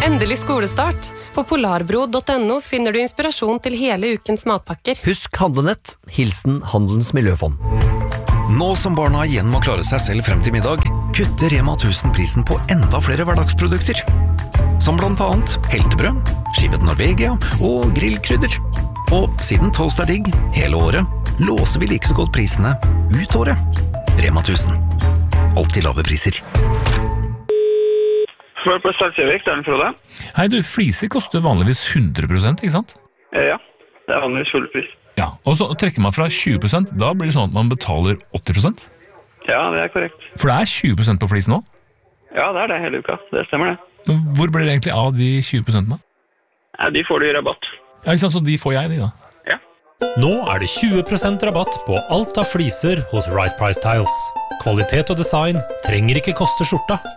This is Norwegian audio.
Endelig skolestart. På polarbro.no finner du inspirasjon til hele ukens matpakker. Husk handlenett. Hilsen Handelens Miljøfond. Nå som barna igjen må klare seg selv frem til middag, kutter Rema 1000 prisen på enda flere hverdagsprodukter. Som blant annet heltebrød, skivet Norvegia og grillkrydder. Og siden toast digg hele året, låser vi like så godt prisene ut året. Rema 1000. Alltid lave priser. For på Stadsjøvik, det Frode. Hei du, fliser koster vanligvis 100%, ikke sant? Ja, det vanligvis full pris. Ja, og så trekker man fra 20%, da blir det sånn at man betaler 80%? Ja, det korrekt. For det 20% på flis nå? Ja, det det hele uka, det stemmer det. Men hvor blir det egentlig av de 20% da? Ja, de får du i rabatt. Ja, ikke sant, så de får jeg de da? Ja. Nå det 20% rabatt på alt av fliser hos Right Price Tiles. Kvalitet og design trenger ikke koste skjorta.